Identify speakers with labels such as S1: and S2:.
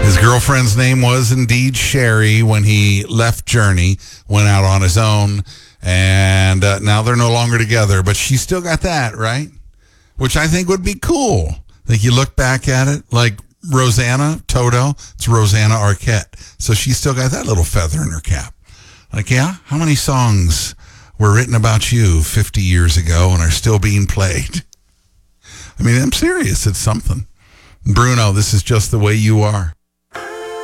S1: His girlfriend's name was indeed Sherry when he left Journey, went out on his own, and now they're no longer together. But she still got that, right? Which I think would be cool. Like you look back at it, like Rosanna Toto, it's Rosanna Arquette. So she still got that little feather in her cap. Like, yeah, how many songs were written about you 50 years ago and are still being played? I mean, I'm serious. It's something. Bruno, this is just the way you are.